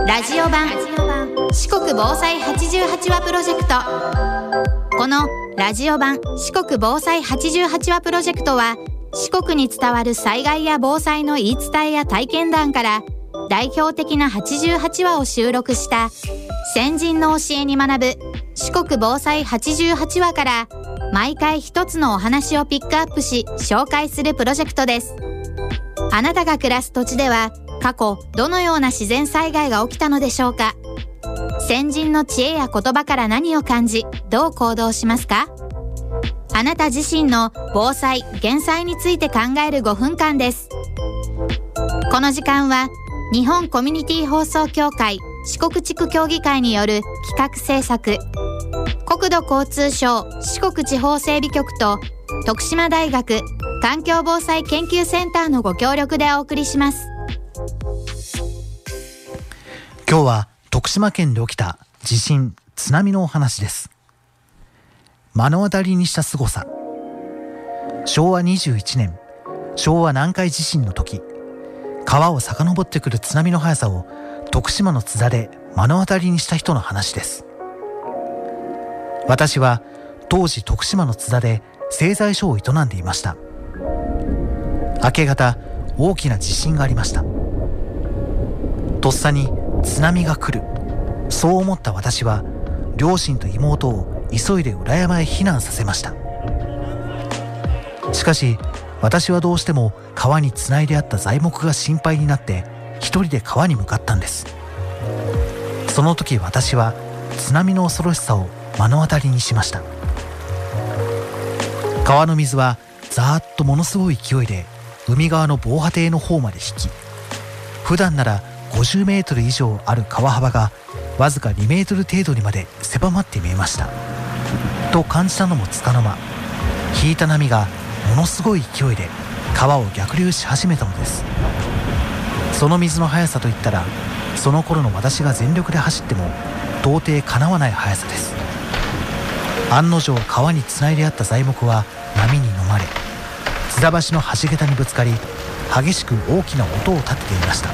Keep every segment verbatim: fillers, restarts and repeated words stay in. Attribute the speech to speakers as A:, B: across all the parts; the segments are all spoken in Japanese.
A: ラジオ版四国防災はちじゅうはちわプロジェクト。このラジオ版四国防災はちじゅうはちわプロジェクトは、四国に伝わる災害や防災の言い伝えや体験談から代表的なはちじゅうはちわを収録した先人の教えに学ぶ四国防災はちじゅうはちわから、毎回一つのお話をピックアップし紹介するプロジェクトです。あなたが暮らす土地では過去どのような自然災害が起きたのでしょうか。先人の知恵や言葉から何を感じ、どう行動しますか。あなた自身の防災・減災について考えるごふんかんです。この時間は日本コミュニティ放送協会四国地区協議会による企画制作、国土交通省四国地方整備局と徳島大学環境防災研究センターのご協力でお送りします。
B: 今日は徳島県で起きた地震・津波のお話です。目の当たりにした凄さ。しょうわにじゅういちねん、昭和南海地震の時、川を遡ってくる津波の速さを徳島の津田で目の当たりにした人の話です。私は当時徳島の津田で製材所を営んでいました。明け方、大きな地震がありました。とっさに津波が来る、そう思った私は両親と妹を急いで裏山へ避難させました。しかし私はどうしても川につないであった材木が心配になって一人で川に向かったんです。その時私は津波の恐ろしさを目の当たりにしました。川の水はざーっとものすごい勢いで海側の防波堤の方まで引き、普段ならごじゅうメートル以上ある川幅がわずかにメートル程度にまで狭まって見えました。と感じたのもつかの間、引いた波がものすごい勢いで川を逆流し始めたのです。その水の速さといったら、その頃の私が全力で走っても到底かなわない速さです。案の定川につないであった材木は波に飲まれ、津田橋の橋桁にぶつかり、激しく大きな音を立てていました。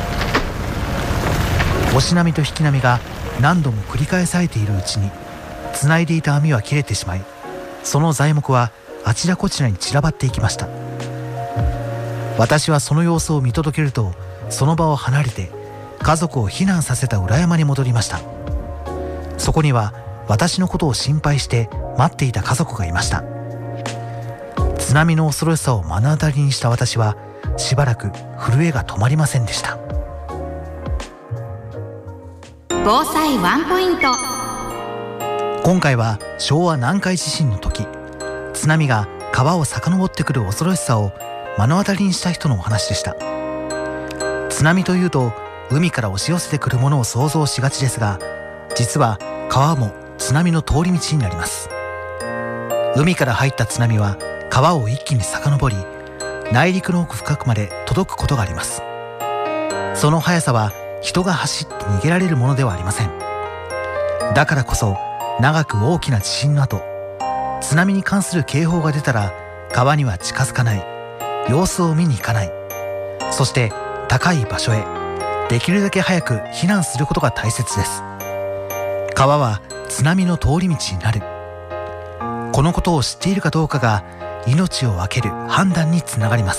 B: 押し波と引き波が何度も繰り返されているうちに、つないでいた網は切れてしまい、その材木はあちらこちらに散らばっていきました。私はその様子を見届けると、その場を離れて家族を避難させた裏山に戻りました。そこには私のことを心配して待っていた家族がいました。津波の恐ろしさを目の当たりにした私は、しばらく震えが止まりませんでした。
A: 防災ワンポイント。
B: 今回は昭和南海地震の時、津波が川を遡ってくる恐ろしさを目の当たりにした人のお話でした。津波というと海から押し寄せてくるものを想像しがちですが、実は川も津波の通り道になります。海から入った津波は川を一気に遡り、内陸の奥深くまで届くことがあります。その速さは人が走って逃げられるものではありません。だからこそ長く大きな地震の後、津波に関する警報が出たら川には近づかない、様子を見に行かない、そして高い場所へできるだけ早く避難することが大切です。川は津波の通り道になる。このことを知っているかどうかが命を分ける判断につながります。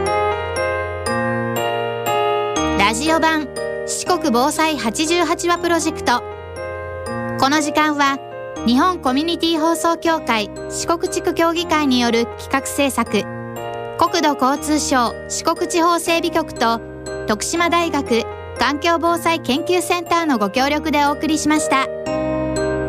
A: ラジオ版四国防災はちじゅうはちわプロジェクト。この時間は日本コミュニティ放送協会四国地区協議会による企画制作、国土交通省四国地方整備局と徳島大学環境防災研究センターのご協力でお送りしました。